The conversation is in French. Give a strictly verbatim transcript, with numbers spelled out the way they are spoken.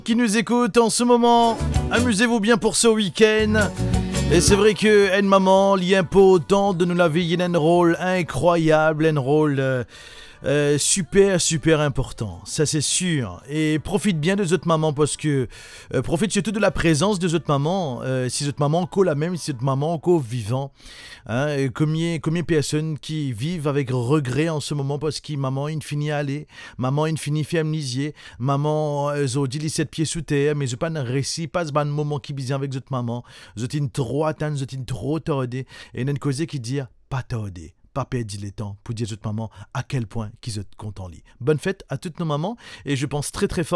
Qui nous écoute en ce moment, amusez-vous bien pour ce week-end. Et c'est vrai que une maman, l'important de nous la vie, il y a un rôle incroyable, un rôle euh, euh, super, super important. Ça c'est sûr. Et profite bien de votre maman parce que euh, profite surtout de la présence de votre maman. Euh, si votre maman encore la même, si votre maman encore vivant. Hein, et combien, combien de personnes qui vivent avec regret en ce moment parce que maman il finit à aller, maman il finit fait amnésier, maman euh, zo dit les sept pieds sous terre, mais je pas un récit, pas ce ban moment qui bizarre avec votre maman, je t'in trop atteint, je t'in trop tordé, et une cause qui dit pas tordé. Pas perdre le temps pour dire à votre maman à quel point qu'ils sont contents. Bonne fête à toutes nos mamans et je pense très très fort